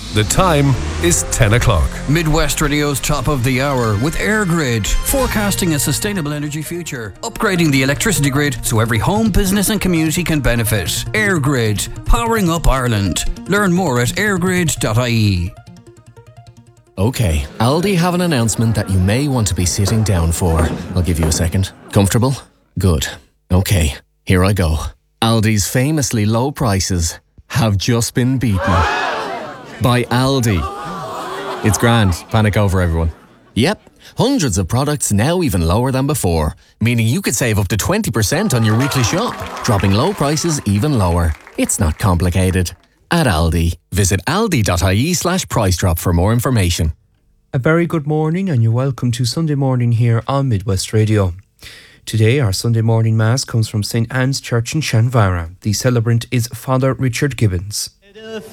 The time is 10 o'clock. Midwest Radio's top of the hour with AirGrid, forecasting a sustainable energy future, upgrading the electricity grid so every home, business and community can benefit. AirGrid, powering up Ireland. Learn more at airgrid.ie. Okay, Aldi have an announcement that you may want to be sitting down for. I'll give you a second. Comfortable? Good. Okay, here I go. Aldi's famously low prices have just been beaten by Aldi. It's grand. Panic over, everyone. Yep, hundreds of products now even lower than before, meaning you could save up to 20% on your weekly shop, dropping low prices even lower. It's not complicated. At Aldi, visit aldi.ie/price drop for more information. A very good morning and you're welcome to Sunday morning here on Midwest Radio. Today our Sunday morning Mass comes from St. Anne's Church in Shanvara. The celebrant is Father Richard Gibbons.